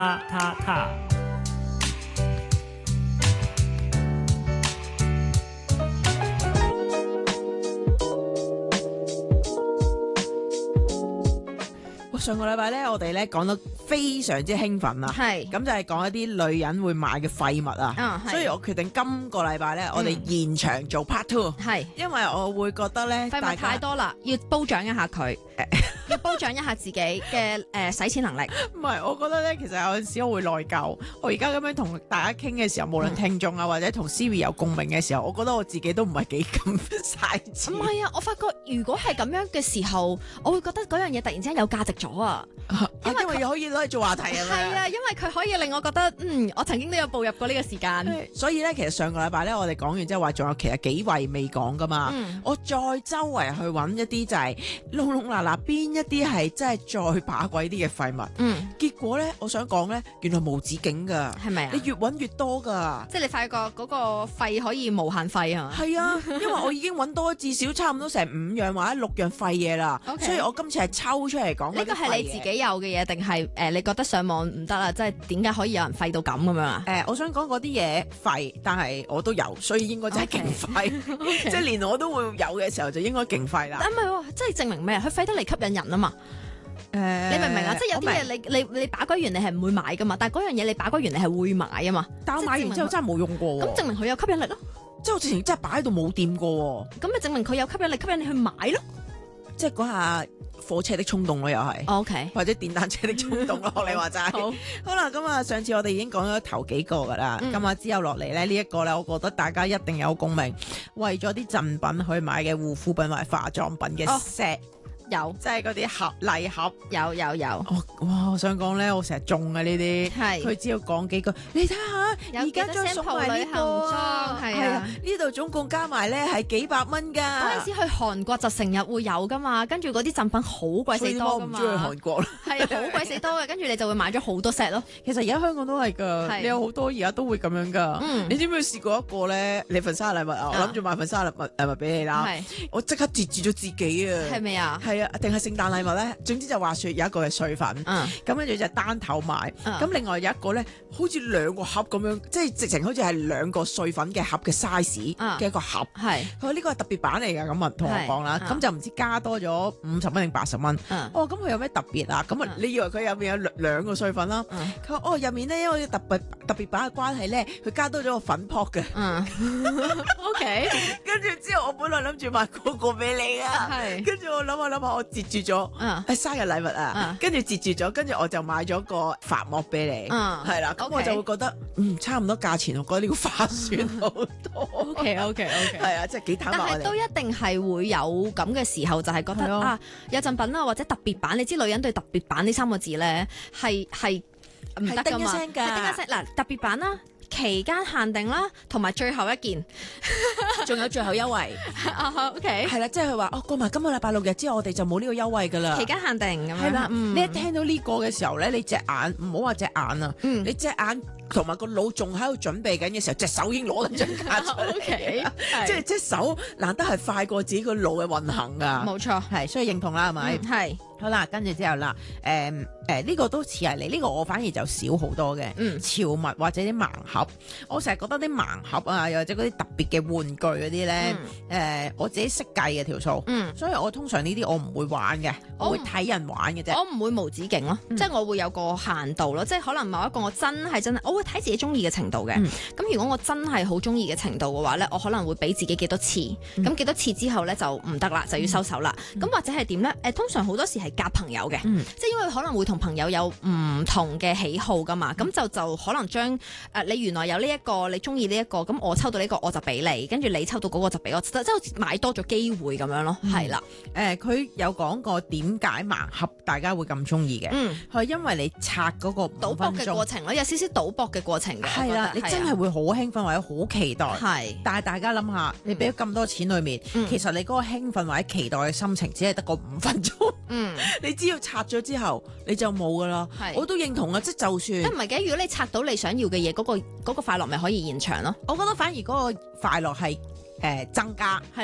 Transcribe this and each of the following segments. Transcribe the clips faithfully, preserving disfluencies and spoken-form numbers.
他他他。 上個禮拜咧，我哋咧講得非常之興奮啊！ 係咁就係講一啲女人會買嘅廢物啊！ 嗯所以我決定今個禮拜咧，我哋現場做 part two， 係因為我會覺得咧， 廢物太多啦，要褒獎一下佢，要褒獎一下自己嘅誒使錢能力。 唔係，我覺得咧，其實有陣時我會內疚。我而家咁樣同大家傾嘅時候，無論聽眾啊或者同 Siri 有共鳴嘅時候，我覺得我自己都唔係幾咁嘥錢。 唔係啊，我發覺如果係咁樣嘅時候，我會覺得嗰樣嘢突然之間有價值咗啊！ 因為因為可以攞嚟做話題啊嘛。 係啊，因為佢可以令我覺得，嗯，我曾經都有步入過呢個時間。 所以咧，其實上個禮拜咧，我哋講完之後話，仲有其實幾位未講噶嘛。 嗯我再周圍去揾一啲就係窿窿罅罅，邊一啲係真係再把鬼啲嘅廢物。 嗯， 結果咧，我想講咧，原來無止境噶， 係咪啊？ 你越揾越多噶。 即係你發覺嗰個廢可以無限廢係嘛？ 係啊，因為我已經揾多至少差唔多成五樣或者六樣廢嘢啦。 OK 所以我今次係抽出嚟講。 呢個係你自己有嘅嘢，定係誒你覺得上網唔得啦？即係點解可以有人廢到咁咁樣啊？ 誒、我想講嗰啲嘢廢，但係我都有，所以應該真係勁廢。即係連我都會有嘅時候，就應該勁廢啦。 但唔係喎，即係證明咩啊？佢廢得嚟吸引人啊嘛！ 誒、 你明唔明啊？即係有啲我嘢你你你把鬼完你係唔會買噶嘛，但係嗰樣嘢你把鬼完你係會買啊嘛。 但我買完之後真係冇用過喎。 咁證明佢有吸引力咯。 即係我之前真係擺喺度冇掂過喎。 咁咪證明佢有吸引力，吸引你去買咯。 即係嗰下火車的衝動咯，又係。 O K， 或者電單車的衝動咯，學你話齋。 好， 好啦，咁啊，上次我哋已經講咗頭幾個噶啦， 嗯咁啊、之後落嚟咧呢一個咧，我覺得大家一定有共鳴，為咗啲贈品去買嘅護膚品或者化妝品嘅哦 set，、 有即係嗰啲盒禮盒。 有有有， 哦，哇！我想講咧，我成日中嘅呢啲， 係佢只要講幾句，你睇下， 有幾多而家將送埋呢 sample 旅個行裝啊， 係啊係啊，呢度總共加埋咧係幾百蚊㗎。 嗰陣時去韓國就成日會有噶嘛，跟住嗰啲贈品好鬼所以死多噶嘛我唔中意，韓國啦。 係啊，好鬼死多嘅，跟住你就會買咗好多 set 咯。 其實而家香港都係㗎， 係你有好多而家都會咁樣㗎。 嗯你知唔知試過一個咧？你份生日禮物啊，我諗住買份生日禮物禮物俾你啦。 係我即刻截住咗自己啊！ 係咪啊？ 係啊，定係聖誕禮物咧？總之就話説有一個係碎粉， 嗯咁跟住就單頭買， 嗯咁另外有一個咧，好似兩個盒咁樣，即係直情好似係兩個碎粉嘅盒嘅 size 嗯嘅一個盒。 係佢話呢個係特別版嚟㗎，咁啊同我講啦， 係咁就唔知加多咗五十蚊定八十蚊。 嗯哦，咁佢有咩特別啊？咁啊， 嗯你以為佢入面有兩兩個碎粉啦？ 嗯佢話哦，入面咧因為特別特別版嘅關係咧，佢加多咗個粉撲嘅。 嗯，OK， 跟住之後，我本來諗住買嗰個俾你啊， 係跟住我諗下諗下，我截住咗， 嗯係生日禮物啊嗯， 跟住截住咗，跟住我就買咗個發膜俾你， 嗯係啦，咁 OK 我就會覺得，嗯，差唔多價錢，我覺得呢個划算好多。 OK OK OK。 係啊，即係幾坦白我但係都哋。 一定係會有咁嘅時候，就係覺係啊得啊，有贈品啊或者特別版，你知女人對特別版呢三個字咧係係唔得噶嘛？ 係叮一聲㗎係叮一聲嗱，特別版啦，期間限定啦，同埋最後一件。 仲有最後優惠， 啊 OK， 係啦，即係佢話哦，過埋今個禮拜六日之後，我哋就冇呢個優惠㗎啦期。間限定咁樣。 係啦， 嗯你一聽到呢個嘅時候咧，你隻眼唔好話隻眼啊， 嗯你隻眼同埋個腦仲喺度準備緊嘅時候，隻手已經攞緊張卡出嚟 OK， 即係隻手難得係快過自己個腦嘅運行噶， 冇錯， 係，所以認同啦，係咪？ 嗯係好啦，跟住之後啦，誒誒呢個都似係你，呢、個我反而就少好多嘅， 嗯潮物或者啲盲盒，我成日覺得啲盲盒啊，又或者嗰啲特別嘅玩具嗰啲咧，誒、我自己識計嘅條數， 嗯。 所以我通常呢啲我唔會玩嘅，我我會睇人玩嘅啫。 我唔會無止境咯， 嗯即係我會有個限度咯，即係可能某一個我真係真係，我會睇自己中意嘅程度嘅。咁、 嗯如果我真係好中意嘅程度嘅話咧，我可能會俾自己幾多次，咁幾、多次之後咧就唔得啦，就要收手啦。咁、或者係點咧？誒，通常好多時係夾朋友嘅， 嗯即係因為可能會同朋友有唔同嘅喜好噶嘛，咁、就就可能將誒、呃、你原來有呢、一個你中意呢一個，咁我抽到呢個我就俾你，跟住你抽到嗰個就俾我，即係好似買多咗機會咁樣咯，係啦、 誒，佢、有講過點解盲盒大家會咁中意嘅？ 嗯， 係因為你拆嗰個賭博五分嘅過鐘， 程咯，有少少賭博嘅過程嘅， 係啦，你真係會好興奮或者好期待。 係但係大家諗下，你俾咗咁多錢裏面， 嗯其實你嗰個興奮或者期待嘅心情，只係得個五分鐘。 嗯。 你只要拆咗之後，你就冇噶啦係。 我都認同啊，即係就算即唔係嘅，如果你拆到你想要嘅嘢，嗰、個嗰、個快樂咪可以延長咯， 我覺得反而嗰個快樂係誒增加， 係咯，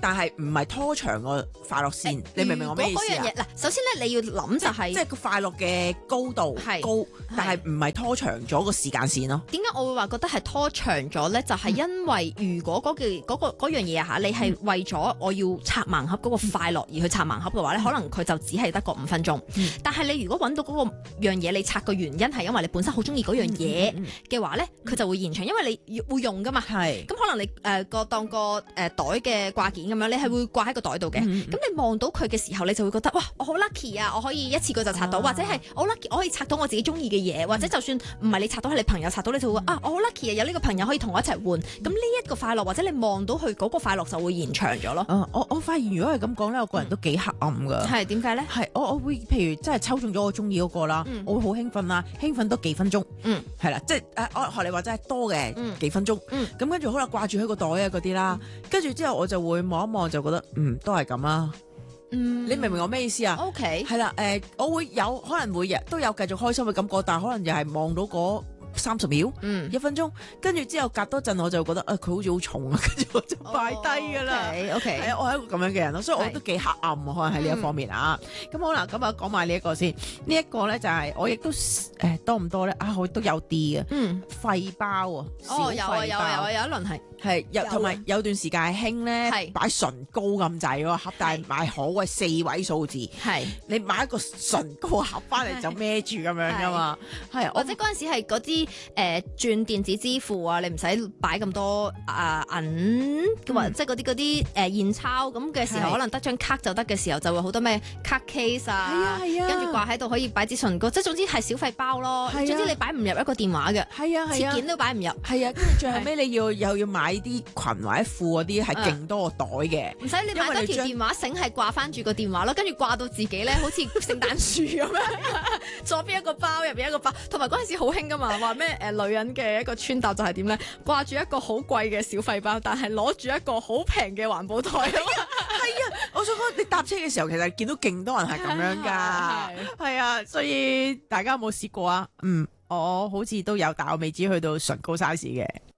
但係唔係拖長個快樂線，你明唔明我咩意思啊？ 如果嗰樣嘢嗱，首先咧你要諗就係即係個快樂嘅高度係高，但係唔係拖長咗個時間線咯。 點解我會話覺得係拖長咗咧？就係、因為如果嗰件嗰個嗰樣嘢啊嚇，你係為咗我要拆盲盒嗰個快樂而去拆盲盒嘅話咧，可能佢就只係得個五分鐘。 嗯但係你如果揾到嗰個樣嘢，你拆嘅原因係因為你本身好中意嗰樣嘢嗯嘅話咧，佢就會延長，因為你會用噶嘛。 係咁可能你誒個、呃、當個誒袋嘅掛件咁樣，你係會掛喺個袋度嘅。咁、 嗯你望到佢嘅時候，你就會覺得哇，我好 lucky 啊！我可以一次過就拆到， 啊或者係我 lucky，我可以拆到我自己中意嘅嘢，或者就算唔係你拆到，係你朋友拆到，你就會話啊，我好 lucky 啊！有呢個朋友可以同我一齊換。咁呢一個快樂，或者你望到佢嗰個快樂就會延長咗咯。 啊我我發現如果係咁講咧，我個人都幾黑暗噶。 係點解咧？ 係我我會譬如真係抽中咗我中意嗰個啦， 嗯我會好興奮啦，興奮多幾分鐘， 嗯， 係啦，即係誒我學你話齋係多嘅嗯幾分鐘， 嗯咁跟住可能掛住喺個袋啊嗰啲啦，跟住之後我就會望一望就覺得嗯都係咁啦， 嗯， 你明唔明我咩意思啊？ ？O K， 係啦，誒我會有可能每日都有繼續開心嘅感覺，但係可能又係望到嗰三十秒。 嗯， 一分鐘，跟住之後隔多陣我就覺得啊佢好似好重啊，跟住我就擺低㗎啦。 O K， 係啊，我係一個咁樣嘅人咯，所以我都幾黑暗啊，可能喺呢一方面啊。咁好啦，咁啊講埋呢一個先，呢一個咧就係我亦都誒多唔多咧啊，我都有啲嘅嗯， 廢包啊，小哦，有啊廢有啊有啊， 包有一輪係係有有啊同埋有段時間係興咧係擺唇膏咁滯喎盒，但係買好貴四位數字， 係。 你買一個唇膏盒翻嚟就孭住咁樣噶嘛，係我或者嗰陣時係嗰啲誒轉電子支付啊，你唔使擺咁多啊銀，或、 嗯即係嗰啲嗰啲誒現鈔咁嘅時候， 係可能得張卡就得嘅時候，就會好多咩卡 case 啊， 係啊係啊跟住掛喺度可以擺支唇膏，即係總之係小費包咯。 係啊總之你擺唔入一個電話嘅， 係啊係啊。 切件都擺唔入。 係啊，跟住最後尾你要又要買啲裙或者褲嗰啲係勁多個袋嘅， 唔使你買多條電話繩係掛翻住個電話咯，跟住掛到自己咧，好似聖誕樹咁樣，左邊一個包，入邊一個包，同埋嗰陣時好興噶嘛，話咩誒女人嘅一個穿搭就係點咧，掛住一個好貴嘅小費包，但係攞住一個好平嘅環保袋啊嘛， 我想講你搭車嘅時候，其實見到勁多人係咁樣噶，係啊，所以大家有冇試過啊？嗯，我好似都有，但我未知去到唇膏 size 嘅。